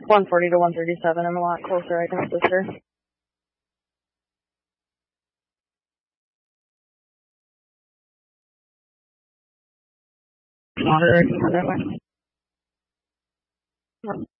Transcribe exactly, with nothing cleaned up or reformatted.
one forty to one thirty-seven. I'm a lot closer. I can assist her. Monitor, I can go that way.